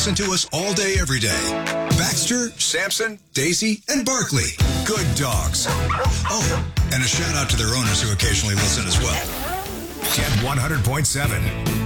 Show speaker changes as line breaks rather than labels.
listen to us all day, every day. Baxter, Sampson, Daisy, and Barkley. Good dogs. Oh, and a shout out to their owners who occasionally listen as well.
Get 100.7.